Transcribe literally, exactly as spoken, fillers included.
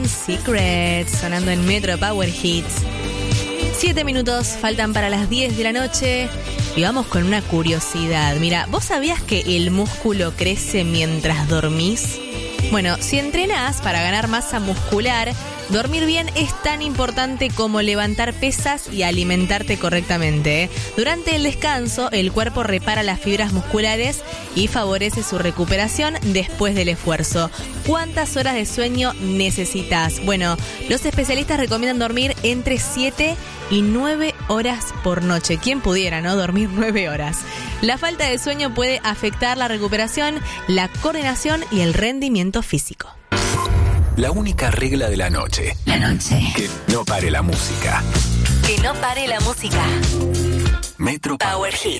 Secrets, sonando en Metro Power Hits. Siete minutos faltan para las diez de la noche y vamos con una curiosidad. Mira, ¿vos sabías que el músculo crece mientras dormís? Bueno, si entrenás para ganar masa muscular, dormir bien es tan importante como levantar pesas y alimentarte correctamente. Durante el descanso, el cuerpo repara las fibras musculares y favorece su recuperación después del esfuerzo. ¿Cuántas horas de sueño necesitas? Bueno, los especialistas recomiendan dormir entre siete y nueve horas por noche. ¿Quién pudiera, no? Dormir nueve horas. La falta de sueño puede afectar la recuperación, la coordinación y el rendimiento físico. La única regla de la noche. La noche. Que no pare la música. Que no pare la música. Metro Power Hits.